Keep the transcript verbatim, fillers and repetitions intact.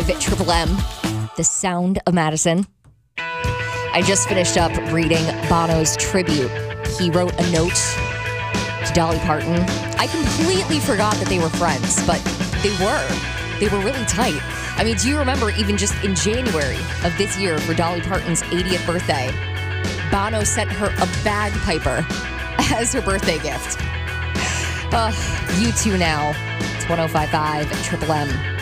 five Triple M, the sound of Madison. I just finished up reading Bono's tribute. He wrote a note to Dolly Parton. I completely forgot that they were friends, but they were. They were really tight. I mean, do you remember even just in January of this year for Dolly Parton's eightieth birthday, Bono sent her a bagpiper as her birthday gift. Uh, you two now. It's one oh five point five Triple M.